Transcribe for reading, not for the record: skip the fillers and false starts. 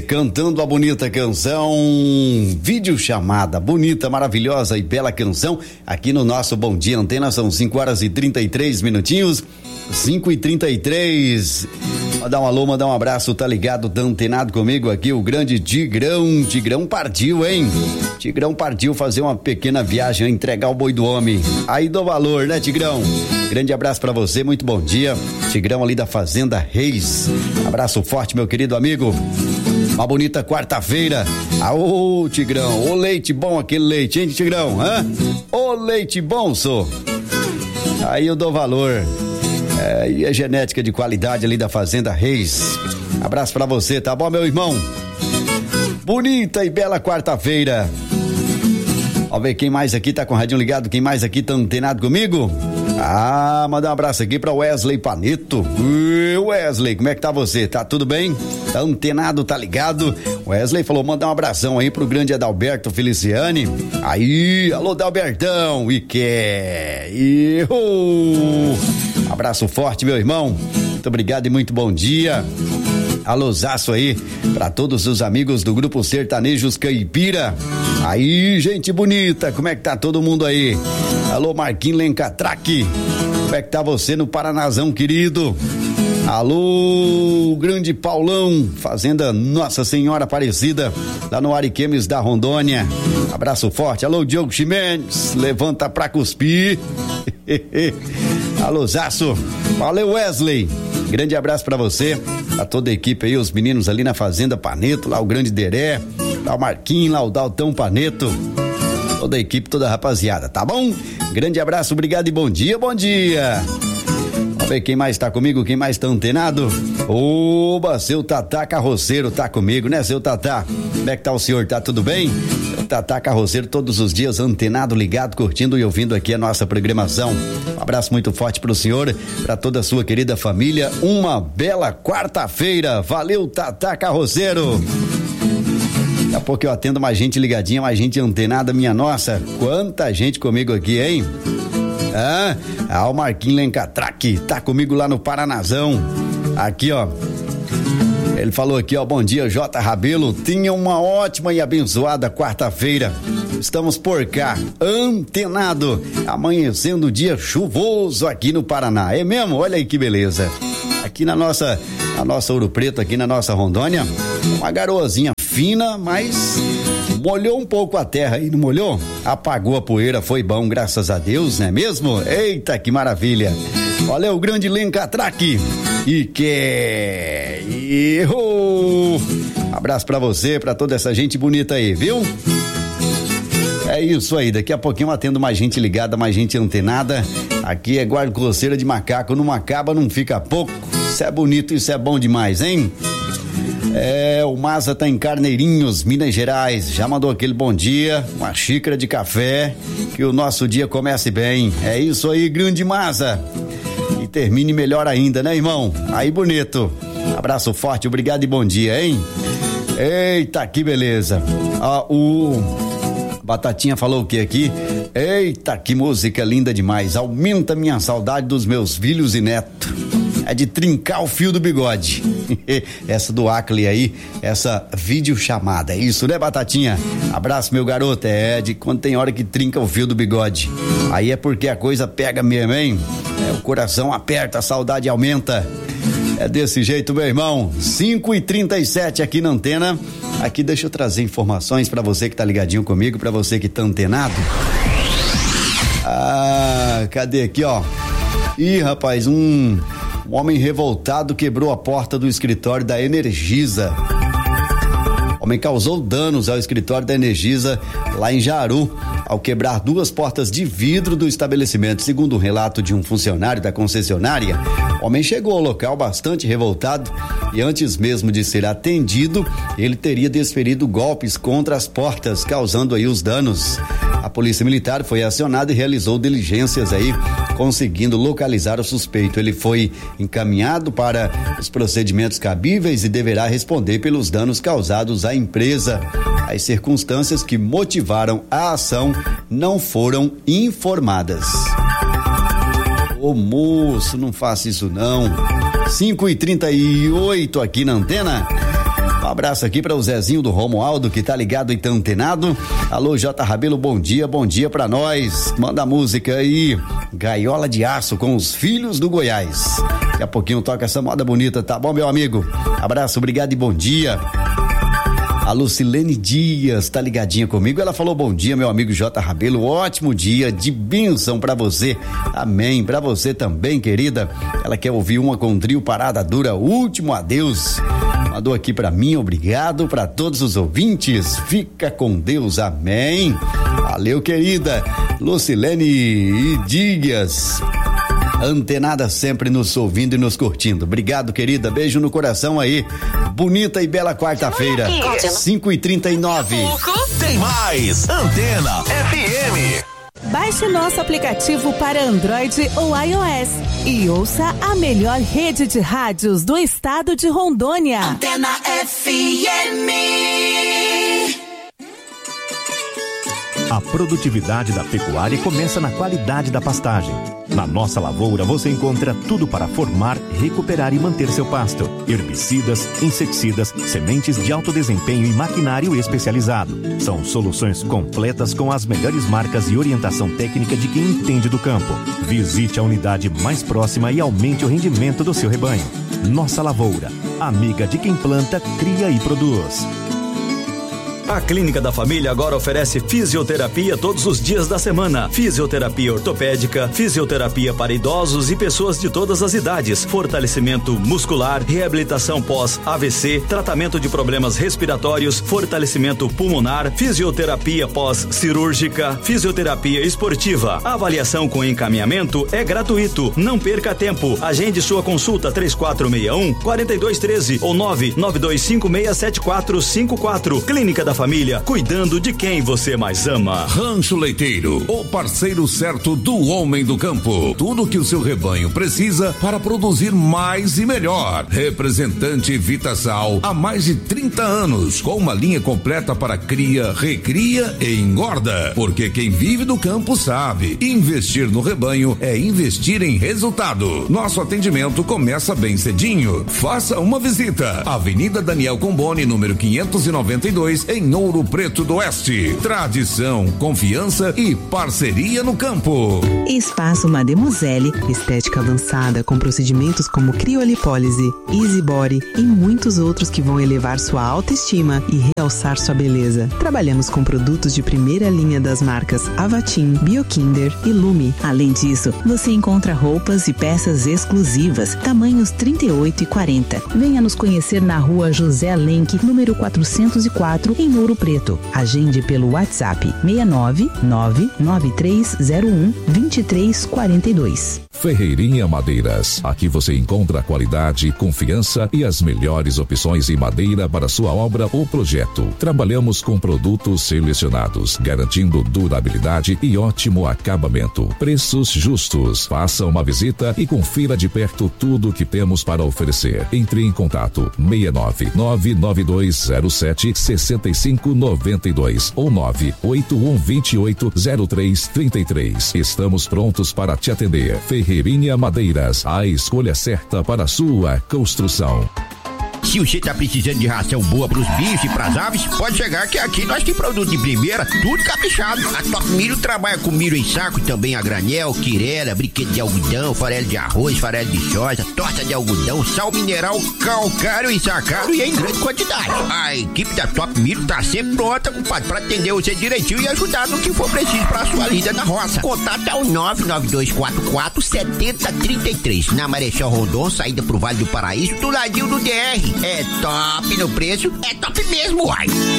cantando a bonita canção, vídeo chamada, bonita, maravilhosa e bela canção, aqui no nosso Bom Dia Antena. São 5h33 minutinhos, 5h33. Mandar um alô, mandar um abraço, tá ligado, tá antenado comigo aqui, o grande Tigrão partiu, hein? Tigrão partiu fazer uma pequena viagem, entregar o boi do homem, aí do valor, né, Tigrão? Grande abraço pra você, muito bom dia, Tigrão ali da Fazenda Reis, abraço forte, meu querido amigo. Uma bonita quarta-feira. Ô, Tigrão, ô leite bom aquele leite, hein, Tigrão? Hã? Ô leite bom, sou. Aí eu dou valor. E a genética de qualidade ali da Fazenda Reis. Abraço pra você, tá bom, meu irmão? Bonita e bela quarta-feira. Vamos ver quem mais aqui tá com o radinho ligado, quem mais aqui tá antenado comigo? Mandar um abraço aqui pra Wesley Paneto. Wesley, como é que tá você? Tá tudo bem? Tá antenado, tá ligado? Wesley falou, mandar um abração aí pro grande Adalberto Feliciani. Aí, alô Adalbertão, abraço forte, meu irmão. Muito obrigado e muito bom dia. Alôzaço aí pra todos os amigos do Grupo Sertanejos Caipira. Aí, gente bonita, como é que tá todo mundo aí? Alô, Marquinhos Lencatraque, como é que tá você no Paranazão, querido? Alô, grande Paulão, Fazenda Nossa Senhora Aparecida, lá no Ariquemes da Rondônia. Abraço forte. Alô, Diogo Ximenes, levanta pra cuspir. Alô, Zaço. Valeu, Wesley. Grande abraço pra você, a toda a equipe aí, os meninos ali na Fazenda Paneto, lá o grande Deré, lá o Marquinhos, lá o Daltão Paneto, toda a equipe, toda a rapaziada, tá bom? Grande abraço, obrigado e bom dia, bom dia. Vamos ver quem mais tá comigo, quem mais tá antenado. Oba, seu Tatá Carroceiro tá comigo, né, seu Tatá? Como é que tá o senhor, tá tudo bem? Tatá Carroceiro todos os dias antenado, ligado, curtindo e ouvindo aqui a nossa programação. Um abraço muito forte pro senhor, pra toda a sua querida família. Uma bela quarta-feira. Valeu, Tatá Carroceiro. Daqui a pouco eu atendo mais gente ligadinha, mais gente antenada, minha nossa. Quanta gente comigo aqui, hein? O Marquinhos Lencatraque tá comigo lá no Paranazão. Aqui, ó. Ele falou aqui, ó, bom dia, J. Rabelo, tenha uma ótima e abençoada quarta-feira. Estamos por cá, antenado, amanhecendo o dia chuvoso aqui no Paraná. É mesmo? Olha aí que beleza. Aqui na nossa Ouro Preto, aqui na nossa Rondônia, uma garoazinha fina, mas molhou um pouco a terra aí, não molhou? Apagou a poeira, foi bom, graças a Deus, não é mesmo? Eita, que maravilha. Valeu, grande Lencatraque. Abraço pra você, pra toda essa gente bonita aí, viu? É isso aí, daqui a pouquinho eu atendo mais gente ligada, mais gente antenada. Aqui é guarda-coceira de macaco, não acaba, não fica pouco. Isso é bonito, isso é bom demais, hein? O Maza tá em Carneirinhos, Minas Gerais, já mandou aquele bom dia, uma xícara de café, que o nosso dia comece bem. É isso aí, grande Maza. E termine melhor ainda, né, irmão? Aí, bonito. Abraço forte, obrigado e bom dia, hein? Eita, que beleza. O Batatinha falou o que aqui? Eita, que música linda demais. Aumenta minha saudade dos meus filhos e netos. É de trincar o fio do bigode. Essa do Ackley aí, essa videochamada, é isso, né, Batatinha? Abraço, meu garoto. De quando tem hora que trinca o fio do bigode. Aí é porque a coisa pega mesmo, hein? O coração aperta, a saudade aumenta. É desse jeito, meu irmão. 5h37 aqui na antena. Aqui deixa eu trazer informações pra você que tá ligadinho comigo, pra você que tá antenado. Cadê aqui, ó? Ih, rapaz, um homem revoltado quebrou a porta do escritório da Energisa. O homem causou danos ao escritório da Energisa lá em Jaru, ao quebrar 2 portas de vidro do estabelecimento. Segundo o relato de um funcionário da concessionária, o homem chegou ao local bastante revoltado e antes mesmo de ser atendido, ele teria desferido golpes contra as portas, causando aí os danos. A polícia militar foi acionada e realizou diligências aí, conseguindo localizar o suspeito. Ele foi encaminhado para os procedimentos cabíveis e deverá responder pelos danos causados à empresa. As circunstâncias que motivaram a ação não foram informadas. Ô moço, não faça isso não. 5h38 aqui na antena. Um abraço aqui para o Zezinho do Romualdo, que tá ligado e tá antenado. Alô, J. Rabelo, bom dia pra nós. Manda a música aí, Gaiola de Aço com os Filhos do Goiás. Daqui a pouquinho toca essa moda bonita, tá bom, meu amigo? Abraço, obrigado e bom dia. A Lucilene Dias tá ligadinha comigo, ela falou bom dia, meu amigo J. Rabelo, ótimo dia, de bênção pra você, amém, pra você também, querida. Ela quer ouvir uma com trio Parada Dura, Último Adeus. Mandou aqui pra mim, obrigado pra todos os ouvintes, fica com Deus, amém. Valeu, querida Lucilene Dias, antenada sempre nos ouvindo e nos curtindo. Obrigado, querida, beijo no coração aí. Bonita e bela quarta-feira, 5h39. Tem mais Antena FM. Baixe o nosso aplicativo para Android ou iOS e ouça a melhor rede de rádios do estado de Rondônia. Antena FM. A produtividade da pecuária começa na qualidade da pastagem. Na Nossa Lavoura você encontra tudo para formar, recuperar e manter seu pasto. Herbicidas, inseticidas, sementes de alto desempenho e maquinário especializado. São soluções completas com as melhores marcas e orientação técnica de quem entende do campo. Visite a unidade mais próxima e aumente o rendimento do seu rebanho. Nossa Lavoura, amiga de quem planta, cria e produz. A Clínica da Família agora oferece fisioterapia todos os dias da semana. Fisioterapia ortopédica, fisioterapia para idosos e pessoas de todas as idades, fortalecimento muscular, reabilitação pós-AVC, tratamento de problemas respiratórios, fortalecimento pulmonar, fisioterapia pós-cirúrgica, fisioterapia esportiva. A avaliação com encaminhamento é gratuito. Não perca tempo. Agende sua consulta 3461-4213 ou 992567454. Clínica da Família, cuidando de quem você mais ama. Rancho Leiteiro, o parceiro certo do homem do campo. Tudo que o seu rebanho precisa para produzir mais e melhor. Representante Vitasal há mais de 30 anos, com uma linha completa para cria, recria e engorda. Porque quem vive do campo sabe, investir no rebanho é investir em resultado. Nosso atendimento começa bem cedinho. Faça uma visita. Avenida Daniel Comboni, número 592, em Ouro Preto do Oeste. Tradição, confiança e parceria no campo. Espaço Mademoiselle, estética avançada com procedimentos como criolipólise, easy body e muitos outros que vão elevar sua autoestima e realçar sua beleza. Trabalhamos com produtos de primeira linha das marcas Avatim, Biokinder e Lume. Além disso, você encontra roupas e peças exclusivas, tamanhos 38 e 40. Venha nos conhecer na rua José Alenque, número 404, em Ouro Preto. Agende pelo WhatsApp 69993012342. Ferreirinha Madeiras. Aqui você encontra qualidade, confiança e as melhores opções em madeira para sua obra ou projeto. Trabalhamos com produtos selecionados, garantindo durabilidade e ótimo acabamento. Preços justos. Faça uma visita e confira de perto tudo que temos para oferecer. Entre em contato 69992076592 ou 981280333. Estamos prontos para te atender. Ferreirinha Madeiras, a escolha certa para a sua construção. Se você tá precisando de ração boa pros bichos e pras aves, pode chegar que aqui nós tem produto de primeira, tudo caprichado. A Top Milho trabalha com milho em saco e também a granel, quirela, brinquedo de algodão, farelo de arroz, farelo de soja, torta de algodão, sal mineral, calcário e sacário e em grande quantidade. A equipe da Top Milho tá sempre pronta, compadre, pra atender você direitinho e ajudar no que for preciso pra sua lida na roça. Contato é o 99244-7033. Na Marechal Rondon, saída pro Vale do Paraíso, do ladinho do DR. É top no preço, é top mesmo, uai.